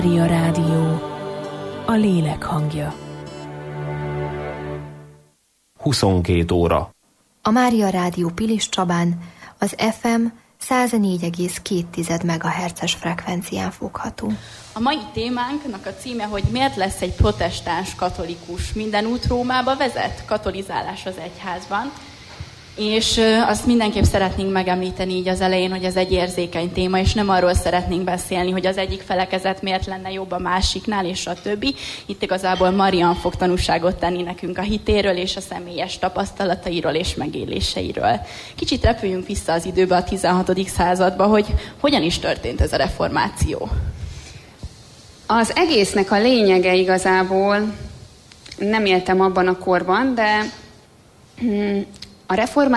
Mária Rádió, a lélek hangja. 22 óra. A Mária Rádió Pilis Csabán az FM 104,2 MHz-es frekvencián fogható. A mai témánknak a címe, hogy miért lesz egy protestáns katolikus minden út Rómába vezet? Katolizálás az egyházban. És azt mindenképp szeretnénk megemlíteni így az elején, hogy ez egy érzékeny téma, és nem arról szeretnénk beszélni, hogy az egyik felekezet miért lenne jobb a másiknál, és a többi. Itt igazából Marian fog tanúságot tenni nekünk a hitéről, és a személyes tapasztalatairól és megéléseiről. Kicsit repüljünk vissza az időbe, a 16. századba, hogy hogyan is történt ez a reformáció. Az egésznek a lényege igazából, nem éltem abban a korban, de a reformáció